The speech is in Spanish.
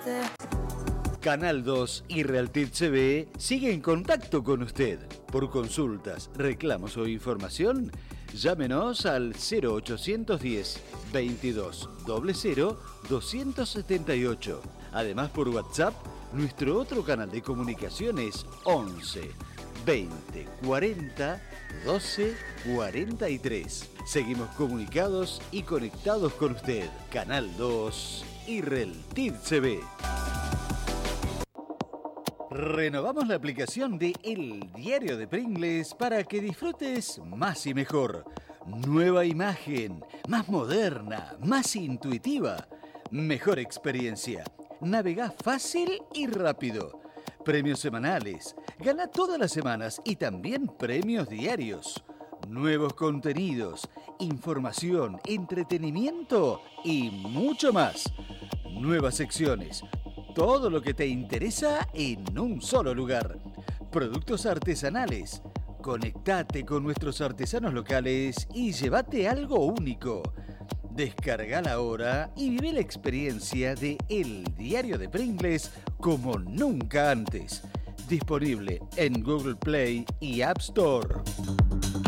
Canal 2 y Realtit CB sigue en contacto con usted. Por consultas, reclamos o información, llámenos al 0810 22 00 278. Además, por WhatsApp, nuestro otro canal de comunicación es 11 20 40 12 43. Seguimos comunicados y conectados con usted. Canal 2 y Realtit CB. Renovamos la aplicación de El Diario de Pringles para que disfrutes más y mejor. Nueva imagen, más moderna, más intuitiva, mejor experiencia. Navegá fácil y rápido. Premios semanales, gana todas las semanas y también premios diarios. Nuevos contenidos, información, entretenimiento y mucho más. Nuevas secciones. Todo lo que te interesa en un solo lugar. Productos artesanales. Conectate con nuestros artesanos locales y llévate algo único. Descargala ahora y vive la experiencia de El Diario de Pringles como nunca antes. Disponible en Google Play y App Store.